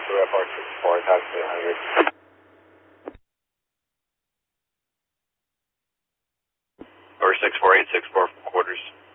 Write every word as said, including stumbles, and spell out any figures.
two F R six four, taxi one hundred. Or six four eight six four from quarters.